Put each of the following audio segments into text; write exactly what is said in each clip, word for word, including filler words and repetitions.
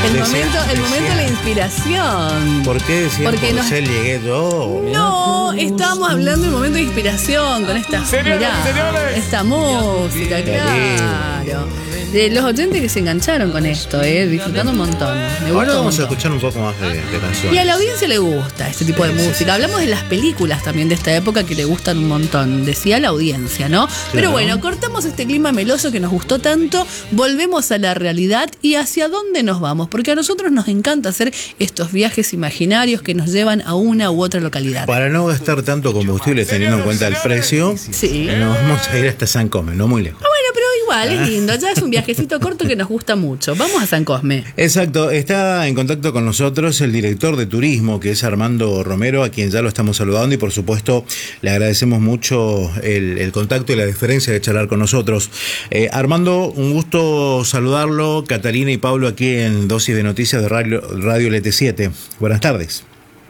El Decía- momento, el decía- momento de la inspiración. ¿Por qué decían Porque por nos- ser llegué yo? No, estábamos hablando del momento de inspiración con esta, mirá, esta música, claro. De los oyentes que se engancharon con esto, eh, disfrutando un montón. Me Ahora gustó un vamos a montón. escuchar un poco más de, de canciones. Y a la audiencia le gusta este tipo de Sí, sí, música. sí. Hablamos de las películas también de esta época que le gustan un montón. Decía la audiencia, ¿no? Pero bueno, cortamos este clima meloso que nos gustó tanto, volvemos a la realidad y hacia dónde nos vamos. Porque a nosotros nos encanta hacer estos viajes imaginarios que nos llevan a una u otra localidad. Para no gastar tanto combustible teniendo en cuenta el precio, Sí. nos vamos a ir hasta San Cosme, no muy lejos. Ah, bueno, pero igual es lindo. Ya es un viajecito corto que nos gusta mucho. Vamos a San Cosme. Exacto, está en contacto con nosotros el director de turismo, que es Armando Romero, a quien ya lo estamos saludando y por supuesto le agradecemos mucho el, el contacto y la deferencia de charlar con nosotros. Eh, Armando, un gusto saludarlo, Catalina y Pablo aquí en Dosis de Noticias de Radio, Radio L T siete. Buenas tardes.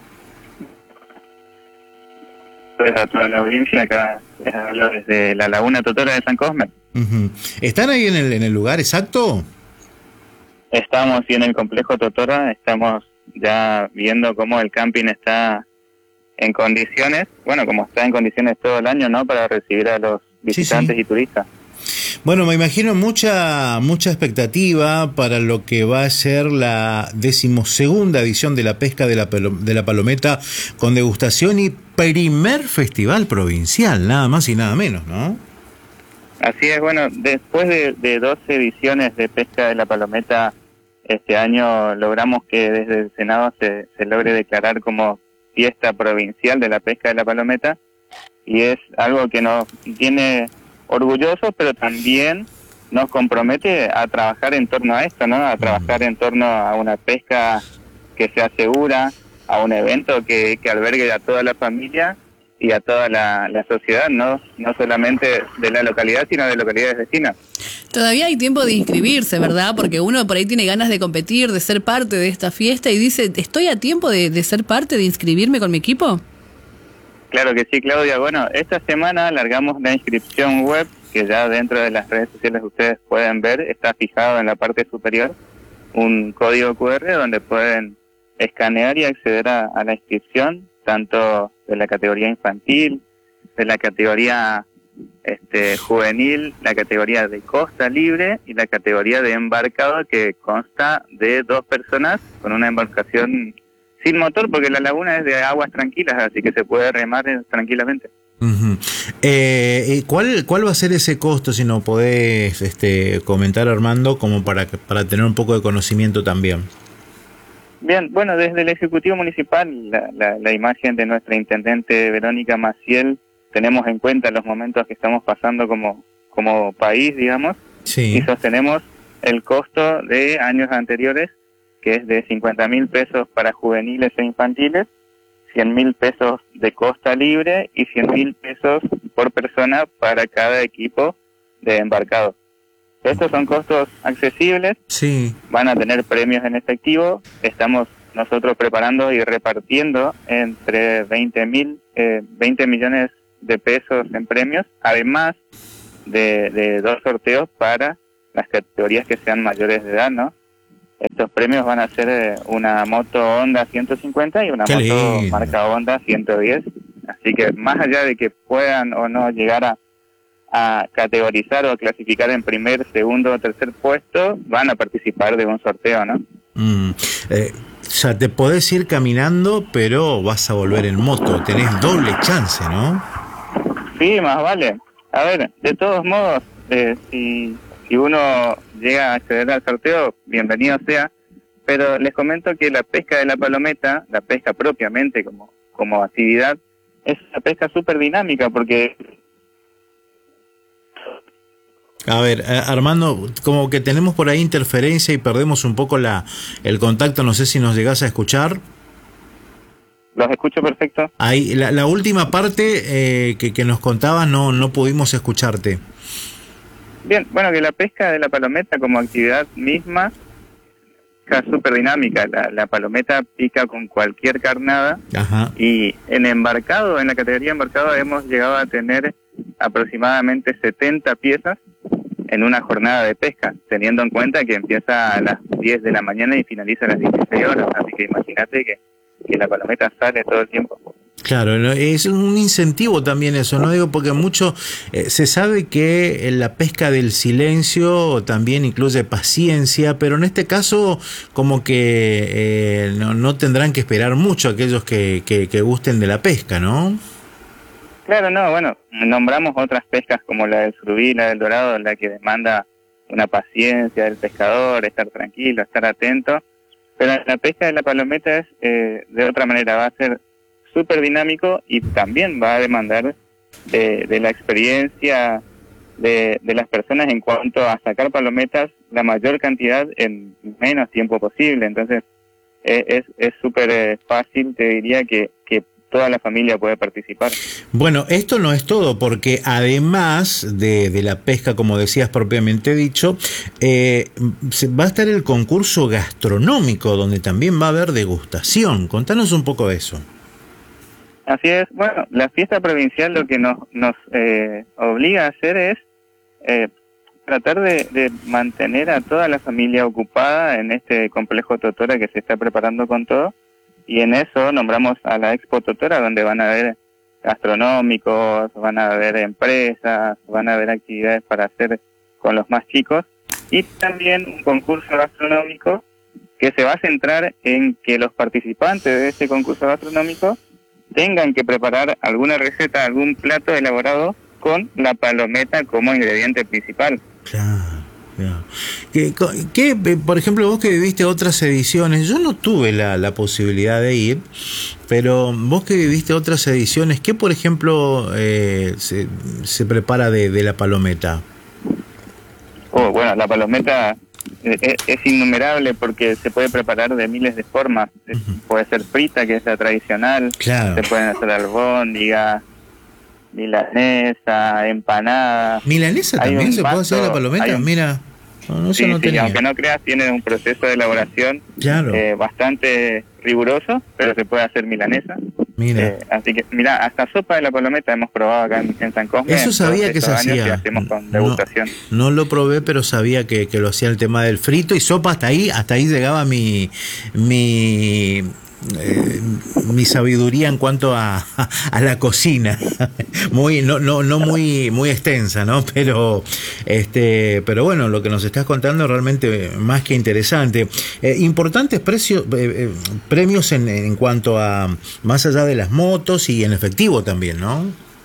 A toda la audiencia, acá les hablo desde la Laguna Totora de San Cosme. Uh-huh. ¿Están ahí en el, en el lugar exacto? Estamos sí en el complejo Totora, estamos ya viendo cómo el camping está en condiciones, bueno, como está en condiciones todo el año, ¿no? Para recibir a los visitantes sí. y turistas. Bueno, me imagino mucha mucha expectativa para lo que va a ser la decimosegunda edición de la pesca de la, de la palometa con degustación y primer festival provincial, nada más y nada menos, ¿no? Así es, bueno, después de, de doce ediciones de pesca de la palometa, este año logramos que desde el Senado se, se logre declarar como fiesta provincial de la pesca de la palometa, y es algo que nos tiene orgullosos, pero también nos compromete a trabajar en torno a esto, ¿no? A trabajar en torno a una pesca que sea segura, a un evento que, que albergue a toda la familia y a toda la, la sociedad, ¿no? No solamente de la localidad, sino de localidades vecinas. Todavía hay tiempo de inscribirse, ¿verdad? Porque uno por ahí tiene ganas de competir, de ser parte de esta fiesta y dice, ¿estoy a tiempo de, de ser parte, de inscribirme con mi equipo? Claro que sí, Claudia. Bueno, esta semana largamos la inscripción web, que ya dentro de las redes sociales ustedes pueden ver, está fijado en la parte superior un código cu erre donde pueden escanear y acceder a, a la inscripción, tanto de la categoría infantil, de la categoría este, juvenil, la categoría de costa libre y la categoría de embarcado, que consta de dos personas con una embarcación sin motor, porque la laguna es de aguas tranquilas, así que se puede remar tranquilamente. Uh-huh. eh, ¿cuál, ¿Cuál va a ser ese costo, si no podés este, comentar, Armando, como para, para tener un poco de conocimiento también? Bien, bueno, desde el Ejecutivo Municipal, la, la, la imagen de nuestra Intendente Verónica Maciel, tenemos en cuenta los momentos que estamos pasando como, como país, digamos, sí. Y sostenemos el costo de años anteriores, que es de cincuenta mil pesos para juveniles e infantiles, cien mil pesos de costa libre y cien mil pesos por persona para cada equipo de embarcado. Estos son costos accesibles, sí. Van a tener premios en efectivo, estamos nosotros preparando y repartiendo entre veinte mil, eh, veinte millones de pesos en premios, además de, de dos sorteos para las categorías que sean mayores de edad, ¿no? Estos premios van a ser eh, una moto Honda ciento cincuenta y una Qué moto lindo. marca Honda ciento diez. Así que más allá de que puedan o no llegar a, a categorizar o a clasificar en primer, segundo o tercer puesto, van a participar de un sorteo, ¿no? Mm, eh, ya te podés ir caminando, pero vas a volver en moto. Tenés doble chance, ¿no? Sí, más vale. A ver, de todos modos, eh, si... Si uno llega a acceder al sorteo, bienvenido sea, pero les comento que la pesca de la palometa, la pesca propiamente como, como actividad, es una pesca súper dinámica porque... A ver, eh, Armando, como que tenemos por ahí interferencia y perdemos un poco la el contacto, no sé si nos llegás a escuchar. ¿Los escucho perfecto? Ahí, la, la última parte eh, que, que nos contabas no, no pudimos escucharte. Bien, bueno, que la pesca de la palometa como actividad misma es súper dinámica. La, la palometa pica con cualquier carnada. Ajá. Y en embarcado, en la categoría embarcado, hemos llegado a tener aproximadamente setenta piezas en una jornada de pesca, teniendo en cuenta que empieza a las diez de la mañana y finaliza a las dieciséis horas, así que imagínate que, que la palometa sale todo el tiempo. Claro, ¿no? Es un incentivo también eso, ¿no? Digo, porque mucho eh, se sabe que la pesca del silencio también incluye paciencia, pero en este caso como que eh, no, no tendrán que esperar mucho aquellos que, que, que gusten de la pesca, ¿no? Claro, no, bueno, nombramos otras pescas como la del surubí, la del dorado, la que demanda una paciencia del pescador, estar tranquilo, estar atento, pero la pesca de la palometa es eh, de otra manera, va a ser súper dinámico y también va a demandar de, de la experiencia de, de las personas en cuanto a sacar palometas la mayor cantidad en menos tiempo posible. Entonces eh, es súper eh, fácil, te diría, que, que toda la familia puede participar. Bueno, esto no es todo, porque además de, de la pesca, como decías propiamente dicho, eh, va a estar el concurso gastronómico, donde también va a haber degustación. Contanos un poco de eso. Así es. Bueno, la fiesta provincial lo que nos, nos eh, obliga a hacer es eh, tratar de, de mantener a toda la familia ocupada en este complejo Totora que se está preparando con todo, y en eso nombramos a la Expo Totora, donde van a haber gastronómicos, van a haber empresas, van a haber actividades para hacer con los más chicos, y también un concurso gastronómico que se va a centrar en que los participantes de este concurso gastronómico tengan que preparar alguna receta, algún plato elaborado con la palometa como ingrediente principal. Claro, claro. ¿Qué, qué, por ejemplo, vos que viviste otras ediciones, yo no tuve la, la posibilidad de ir, pero vos que viviste otras ediciones, ¿qué, por ejemplo, eh, se, se prepara de, de la palometa? Oh, bueno, la palometa es, es innumerable porque se puede preparar de miles de formas. Uh-huh. Puede ser frita, que es la tradicional, claro. Se pueden hacer albóndigas, milanesa, empanada. ¿Milanesa también se puede hacer la palometa? Un... Mira, no, no, sí, no sí, tenía. Aunque no creas, tiene un proceso de elaboración claro. eh, bastante riguroso, pero se puede hacer milanesa. Mira. Eh, así que, mira, hasta sopa de la palometa hemos probado acá en, en San Cosme. Eso sabía que se hacía. Que hacemos con degustación. No, no lo probé, pero sabía que, que lo hacía el tema del frito y sopa. Hasta ahí, hasta ahí llegaba mi mi eh, mi sabiduría en cuanto a, a, a la cocina. Muy, no, no, no muy, muy extensa, ¿no? Pero, este, pero bueno, lo que nos estás contando es realmente más que interesante. Eh, importantes precios, eh, eh, premios en, en cuanto a más allá de las motos y en efectivo también, ¿no?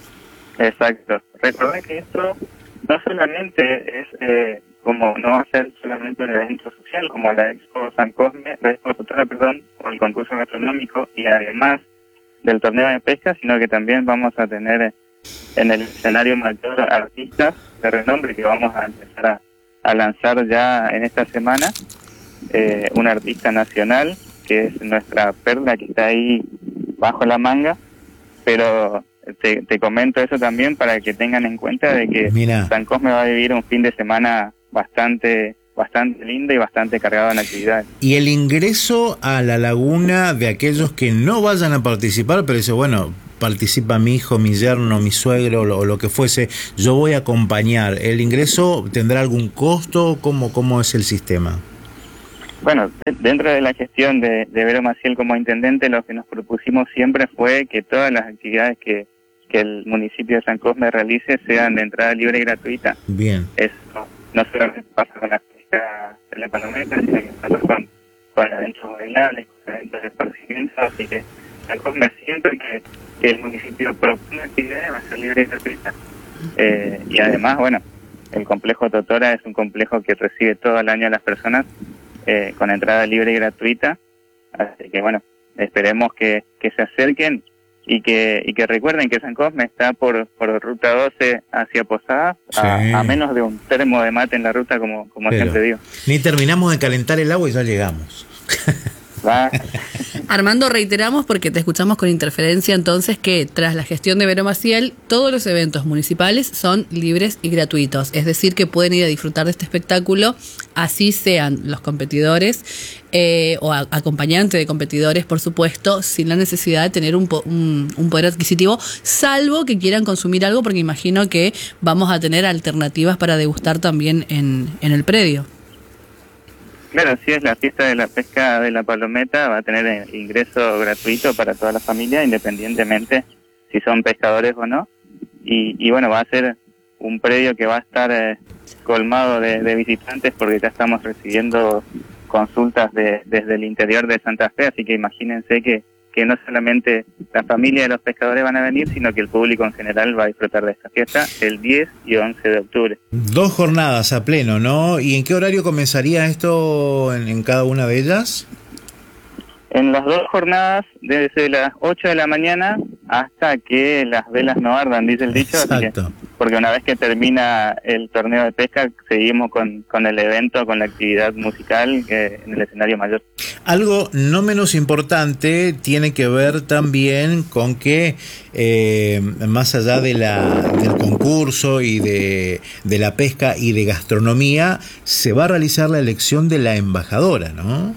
Exacto. Recordá que esto no solamente es eh, como no va a ser solamente un evento social como la Expo San Cosme, la Expo Totora, perdón, o el concurso gastronómico, y además del torneo de pesca, sino que también vamos a tener en el escenario mayor artistas de renombre que vamos a empezar a, a lanzar ya en esta semana. Eh, un artista nacional que es nuestra Perla, que está ahí bajo la manga, pero te, te comento eso también para que tengan en cuenta de que Mira. San Cosme va a vivir un fin de semana bastante bastante lindo y bastante cargado en actividades. Y el ingreso a la laguna de aquellos que no vayan a participar, pero dice, bueno, participa mi hijo, mi yerno, mi suegro o lo, lo que fuese, yo voy a acompañar. ¿El ingreso tendrá algún costo? ¿Cómo, cómo es el sistema? Bueno, dentro de la gestión de, de Vero Maciel como intendente, lo que nos propusimos siempre fue que todas las actividades que, que el municipio de San Cosme realice sean de entrada libre y gratuita. Bien. Eso no solamente pasa con la pesca de la palometa, sino que pasa con, con eventos bailables, con eventos de esparcimiento, así que San Cosme siempre que, que el municipio propone actividades va a ser libre y gratuita. Eh, y además, bueno, el complejo Totora es un complejo que recibe todo el año a las personas eh, con entrada libre y gratuita, así que bueno, esperemos que, que se acerquen y que y que recuerden que San Cosme está por por ruta doce hacia Posadas, sí. a, a menos de un termo de mate en la ruta, como como Pero, siempre digo. Ni terminamos de calentar el agua y ya llegamos. Va. Armando, reiteramos porque te escuchamos con interferencia entonces que tras la gestión de Vero Maciel, todos los eventos municipales son libres y gratuitos, es decir que pueden ir a disfrutar de este espectáculo, así sean los competidores eh, o a, acompañantes de competidores, por supuesto, sin la necesidad de tener un, po, un, un poder adquisitivo, salvo que quieran consumir algo, porque imagino que vamos a tener alternativas para degustar también en, en el predio. Claro, sí, es la fiesta de la pesca de la Palometa, va a tener ingreso gratuito para toda la familia, independientemente si son pescadores o no. Y, y bueno, va a ser un predio que va a estar eh, colmado de, de visitantes, porque ya estamos recibiendo consultas de, desde el interior de Santa Fe, así que imagínense que, que no solamente la familia de los pescadores van a venir, sino que el público en general va a disfrutar de esta fiesta el diez y once de octubre. Dos jornadas a pleno, ¿no? ¿Y en qué horario comenzaría esto en, en cada una de ellas? En las dos jornadas, desde las ocho de la mañana hasta que las velas no ardan, dice el dicho. Exacto. Así que, porque una vez que termina el torneo de pesca, seguimos con, con el evento, con la actividad musical eh, en el escenario mayor. Algo no menos importante tiene que ver también con que, eh, más allá de la, del concurso y de, de la pesca y de gastronomía, se va a realizar la elección de la embajadora, ¿no?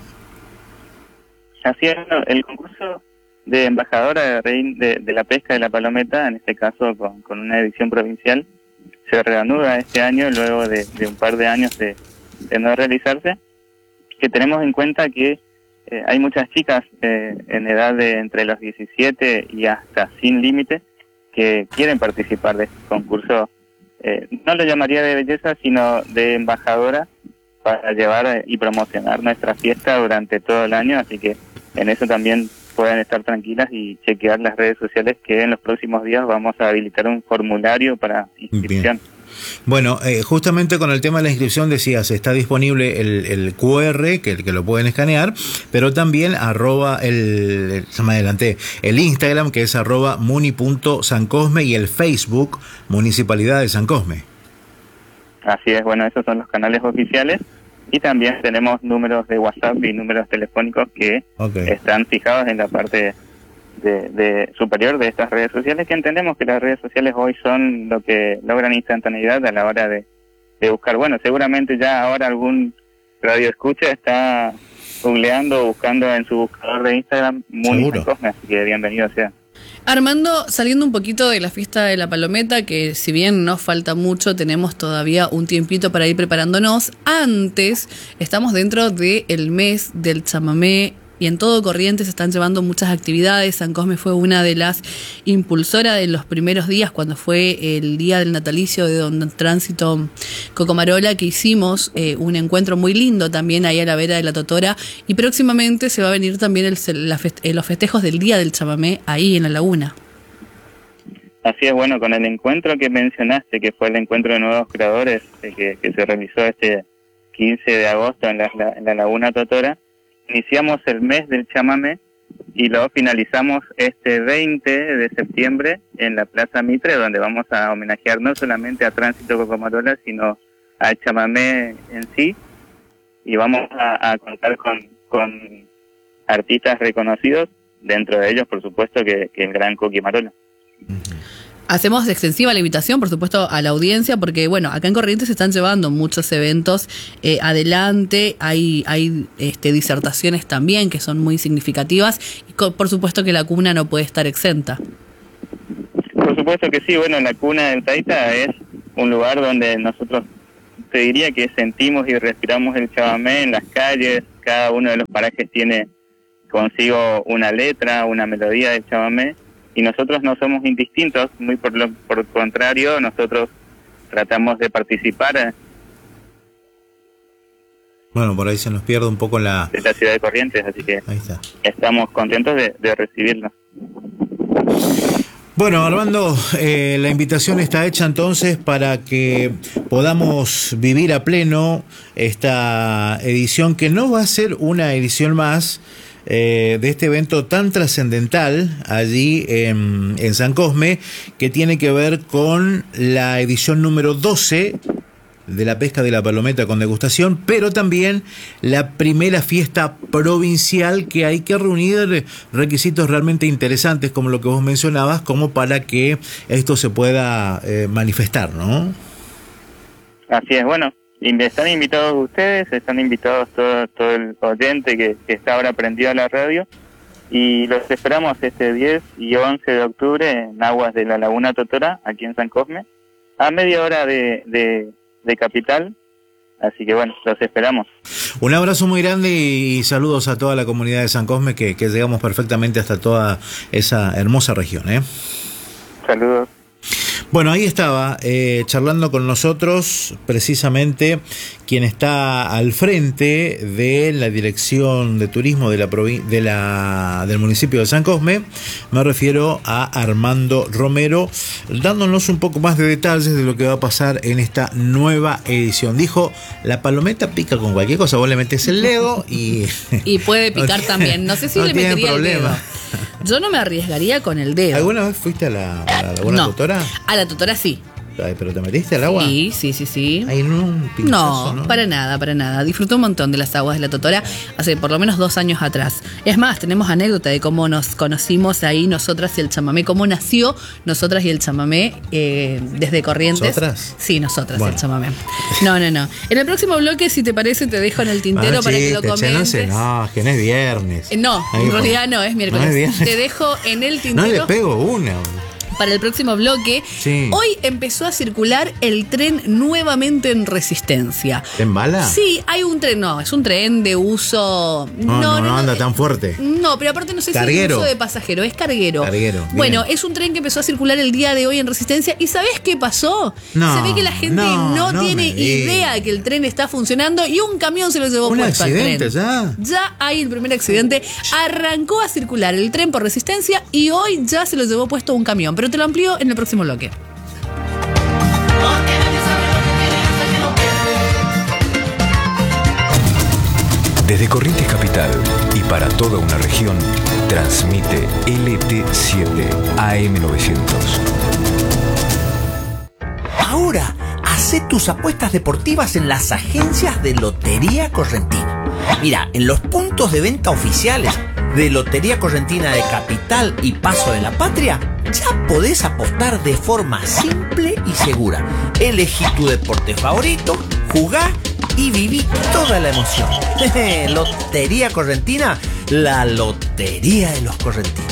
Así es, el concurso de embajadora de, de, de la pesca de la Palometa, en este caso con, con una edición provincial, se reanuda este año luego de, de un par de años de, de no realizarse, que tenemos en cuenta que eh, hay muchas chicas eh, en edad de entre los diecisiete y hasta sin límite que quieren participar de este concurso, eh, no lo llamaría de belleza, sino de embajadora, para llevar y promocionar nuestra fiesta durante todo el año, así que en eso también pueden estar tranquilas y chequear las redes sociales, que en los próximos días vamos a habilitar un formulario para inscripción. Bien. Bueno, eh, justamente con el tema de la inscripción decías, está disponible el, el cu erre, que, que lo pueden escanear, pero también arroba el, se me adelanté, el Instagram, que es arroba muni punto san cosme, y el Facebook Municipalidad de San Cosme. Así es, bueno, esos son los canales oficiales. Y también tenemos números de WhatsApp y números telefónicos que okay. están fijados en la parte de, de superior de estas redes sociales, que entendemos que las redes sociales hoy son lo que logran instantaneidad a la hora de, de buscar. Bueno, seguramente ya ahora algún radio escucha está googleando o buscando en su buscador de Instagram Muni San Cosme, así que bienvenido sea. Armando, saliendo un poquito de la fiesta de la Palometa, que si bien nos falta mucho, tenemos todavía un tiempito para ir preparándonos. Antes, estamos dentro del mes del chamamé y en todo Corrientes se están llevando muchas actividades. San Cosme fue una de las impulsoras de los primeros días, cuando fue el día del natalicio de Don Tránsito Cocomarola, que hicimos eh, un encuentro muy lindo también ahí a la vera de la Totora, y próximamente se va a venir también el, la fest- los festejos del Día del Chamamé ahí en la laguna. Así es, bueno, con el encuentro que mencionaste, que fue el encuentro de nuevos creadores, eh, que, que se realizó este quince de agosto en la, la, en la laguna Totora, iniciamos el mes del chamamé y lo finalizamos este veinte de septiembre en la Plaza Mitre, donde vamos a homenajear no solamente a Tránsito Cocomarola, sino al chamamé en sí, y vamos a, a contar con, con artistas reconocidos, dentro de ellos, por supuesto, que, que el gran Coqui Marola. Hacemos extensiva la invitación, por supuesto, a la audiencia, porque, bueno, acá en Corrientes se están llevando muchos eventos eh, adelante, hay hay este, disertaciones también que son muy significativas, y co- por supuesto que la cuna no puede estar exenta. Por supuesto que sí, bueno, la cuna del Taita es un lugar donde nosotros, te diría que sentimos y respiramos el chamamé en las calles, cada uno de los parajes tiene consigo una letra, una melodía del chamamé, y nosotros no somos indistintos, muy por lo por el contrario, nosotros tratamos de participar. Bueno, por ahí se nos pierde un poco la... de la ciudad de Corrientes, así que ahí está. Estamos contentos de, de recibirlos. Bueno, Armando, eh, la invitación está hecha entonces para que podamos vivir a pleno esta edición, que no va a ser una edición más eh, de este evento tan trascendental allí en, en San Cosme, que tiene que ver con la edición número doce de la pesca de la palometa con degustación, pero también la primera fiesta provincial, que hay que reunir requisitos realmente interesantes, como lo que vos mencionabas, como para que esto se pueda eh, manifestar, ¿no? Así es, bueno, están invitados ustedes, están invitados todo, todo el oyente que, que está ahora prendido a la radio, y los esperamos este diez y once de octubre en aguas de la Laguna Totora, aquí en San Cosme, a media hora de, de, de Capital, así que bueno, los esperamos. Un abrazo muy grande y saludos a toda la comunidad de San Cosme, que, que llegamos perfectamente hasta toda esa hermosa región, ¿eh? Saludos. Bueno, ahí estaba eh, charlando con nosotros precisamente quien está al frente de la Dirección de Turismo de la, provi- de la del municipio de San Cosme. Me refiero a Armando Romero, dándonos un poco más de detalles de lo que va a pasar en esta nueva edición. Dijo, la palometa pica con cualquier cosa, vos le metés el dedo y... Y puede picar no también, no sé si no le metería problema. el dedo. Yo no me arriesgaría con el dedo. ¿Alguna vez fuiste a la, a la Laguna no. Totora? A la Totora sí. Ay, ¿pero te metiste al agua? Sí, sí, sí, sí. Ahí no, un pinchazo, no, ¿no? para nada, para nada. Disfruté un montón de las aguas de la Totora hace por lo menos dos años atrás. Es más, tenemos anécdota de cómo nos conocimos ahí nosotras y el chamamé, cómo nació nosotras y el chamamé eh, desde Corrientes. ¿Nosotras? Sí, nosotras bueno. y el chamamé. No, no, no. En el próximo bloque, si te parece, te dejo en el tintero ah, para chiste, que lo comentes. No, sé, no, que no es viernes. Eh, no, ahí en realidad no, es miércoles. No es viernes. Te dejo en el tintero. No le pego una. Para el próximo bloque, sí. Hoy empezó a circular el tren nuevamente en Resistencia. ¿En bala? Sí, hay un tren, no, es un tren de uso... No, no, no, no anda tan fuerte. No, pero aparte no sé carguero. si es de uso de pasajero, es carguero. Carguero. Bueno, bien. Es un tren que empezó a circular el día de hoy en Resistencia. ¿Y sabés qué pasó? No, se ve que la gente no, no, no tiene idea de que el tren está funcionando y un camión se lo llevó ¿Un puesto al tren. accidente ya? Ya hay el primer accidente. Arrancó a circular el tren por Resistencia y hoy ya se lo llevó puesto un camión. Pero te lo amplío en el próximo bloque. Desde Corrientes Capital y para toda una región, transmite L T siete A M novecientos. Ahora, hacé tus apuestas deportivas en las agencias de Lotería Correntina. Mira, en los puntos de venta oficiales de Lotería Correntina de Capital y Paso de la Patria, ya podés apostar de forma simple y segura. Elegí tu deporte favorito, jugá y viví toda la emoción. Lotería Correntina, la lotería de los correntinos.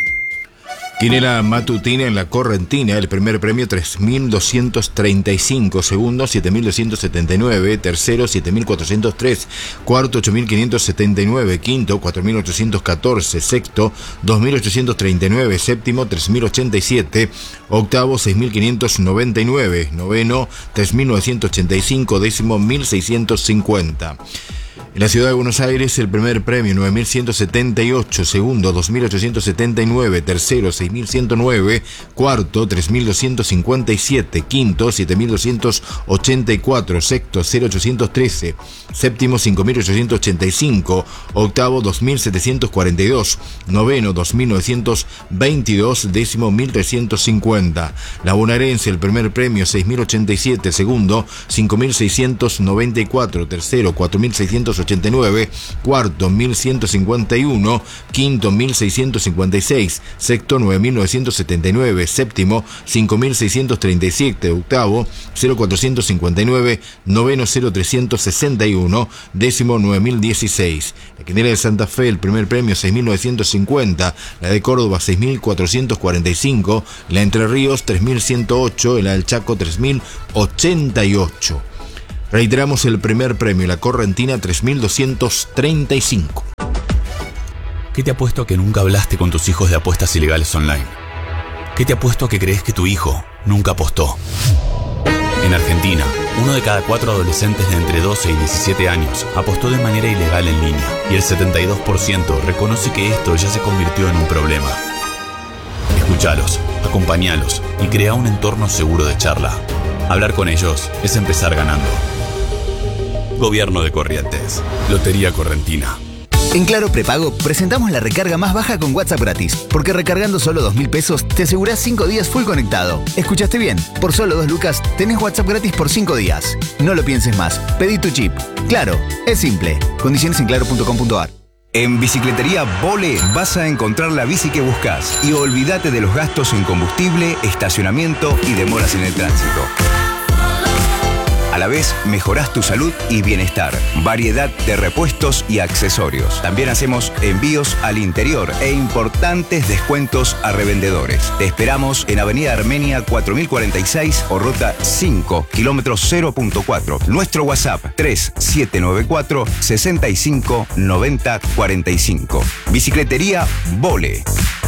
Quinela matutina en la Correntina, el primer premio tres mil doscientos treinta y cinco, segundo siete mil doscientos setenta y nueve, tercero siete mil cuatrocientos tres, cuarto ocho mil quinientos setenta y nueve, quinto cuatro mil ochocientos catorce, sexto dos mil ochocientos treinta y nueve, séptimo tres mil ochenta y siete, octavo seis mil quinientos noventa y nueve, noveno tres mil novecientos ochenta y cinco, décimo mil seiscientos cincuenta. En la ciudad de Buenos Aires, el primer premio nueve mil ciento setenta y ocho, segundo dos mil ochocientos setenta y nueve, tercero seis mil ciento nueve, cuarto tres mil doscientos cincuenta y siete, quinto siete mil doscientos ochenta y cuatro, sexto cero ochocientos trece, séptimo cinco mil ochocientos ochenta y cinco, octavo dos mil setecientos cuarenta y dos, noveno dos mil novecientos veintidós, décimo mil trescientos cincuenta. La bonaerense, el primer premio seis mil ochenta y siete, segundo cinco mil seiscientos noventa y cuatro, tercero cuatro mil seiscientos ochenta y nueve, cuarto mil ciento cincuenta y uno, quinto mil seiscientos cincuenta y seis, sexto nueve mil novecientos setenta y nueve, séptimo cinco mil seiscientos treinta y siete, octavo cero cuatrocientos cincuenta y nueve, noveno cero trescientos sesenta y uno, décimo nueve mil dieciséis. La quinela de Santa Fe, el primer premio seis mil novecientos cincuenta, la de Córdoba seis mil cuatrocientos cuarenta y cinco, la de Entre Ríos tres mil ciento ocho, la del Chaco tres mil ochenta y ocho. Reiteramos el primer premio, la Correntina tres mil doscientos treinta y cinco. ¿Qué te apuesto a que nunca hablaste con tus hijos de apuestas ilegales online? ¿Qué te apuesto a que crees que tu hijo nunca apostó? En Argentina, uno de cada cuatro adolescentes de entre doce y diecisiete años apostó de manera ilegal en línea y el setenta y dos por ciento reconoce que esto ya se convirtió en un problema. Escuchalos, acompañalos y crea un entorno seguro de charla. Hablar con ellos es empezar ganando. Gobierno de Corrientes. Lotería Correntina. En Claro Prepago presentamos la recarga más baja con WhatsApp gratis, porque recargando solo dos mil pesos te asegurás cinco días full conectado. ¿Escuchaste bien? Por solo dos lucas tenés WhatsApp gratis por cinco días. No lo pienses más, pedí tu chip. Claro, es simple. Condiciones en claro punto com punto a r. En Bicicletería Vole vas a encontrar la bici que buscas y olvídate de los gastos en combustible, estacionamiento y demoras en el tránsito. A la vez, mejorás tu salud y bienestar. Variedad de repuestos y accesorios. También hacemos envíos al interior e importantes descuentos a revendedores. Te esperamos en Avenida Armenia cuatro mil cuarenta y seis o Ruta cinco, kilómetro cero punto cuatro. Nuestro WhatsApp tres siete nueve cuatro, seis cinco, nueve cero cuatro cinco. Bicicletería Vole.